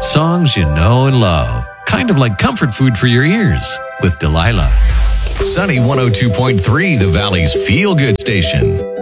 Songs you know and love. Kind of like comfort food for your ears with Delilah. Sunny 102.3, the Valley's feel-good station.